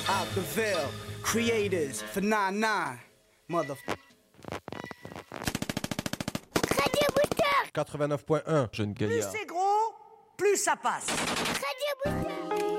Out the veil, creators for 9-9, mother. Radio Booster. 89.1, Jeune Plus Gaillard. c'est gros, plus ça passe. Radio Booster.